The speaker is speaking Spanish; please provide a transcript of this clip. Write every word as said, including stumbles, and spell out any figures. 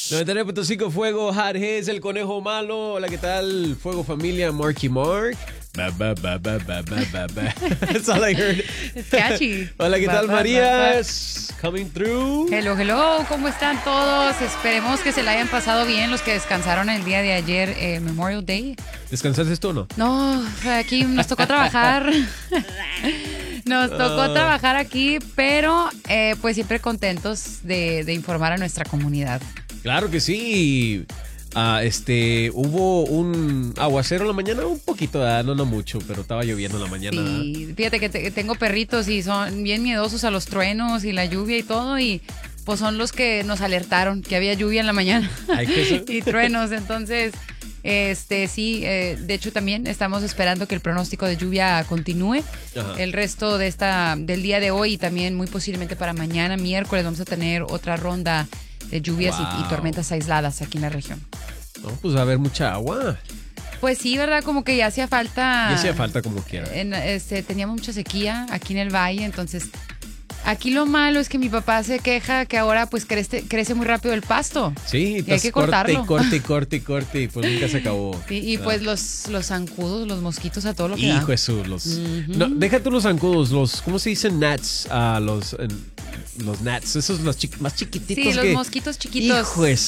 noventa y nueve punto cinco Fuego, Hot Hits, el conejo malo. Hola, ¿qué tal? Fuego familia, Marky Mark. Ba, ba, ba, ba, ba, ba, ba, ba. That's all I heard. It's catchy. Hola, ¿qué Ba, tal, ba, María? ba, ba. Coming through. Hello, hello, ¿cómo están todos? Esperemos que se la hayan pasado bien los que descansaron el día de ayer, eh, Memorial Day. ¿Descansaste tú o no? No, aquí nos tocó trabajar. Nos tocó Ah. trabajar aquí, pero eh, pues siempre contentos de, de informar a nuestra comunidad. Claro que sí. Ah, este, hubo un aguacero en la mañana, un poquito, ah, no, no mucho, pero estaba lloviendo en la mañana. Sí, fíjate que te- tengo perritos y son bien miedosos a los truenos y la lluvia y todo, y pues son los que nos alertaron que había lluvia en la mañana. Ay, ¿qué es eso? Y truenos, entonces, este sí, eh, de hecho también estamos esperando que el pronóstico de lluvia continúe. Ajá. El resto de esta del día de hoy y también muy posiblemente para mañana, miércoles, vamos a tener otra ronda de lluvias y- y, Wow. tormentas aisladas aquí en la región. No, pues va a haber mucha agua. Pues sí, ¿verdad? Como que ya hacía falta. Y hacía falta como quiera. En, este, teníamos mucha sequía aquí en el valle, entonces aquí lo malo es que mi papá se queja que ahora pues crece, crece muy rápido el pasto. Sí, Y hay estás que corte cortarlo. y corte y corte y corte y pues nunca se acabó. Sí, y Ah. pues los, los zancudos, los mosquitos a todo lo que Hijo da. Jesús, los... Ujú. No, deja tú los zancudos, los... ¿Cómo se dicen gnats? Ah, los... en- los gnats, esos los chi- más chiquititos Sí, los que... mosquitos chiquitos. Hijo de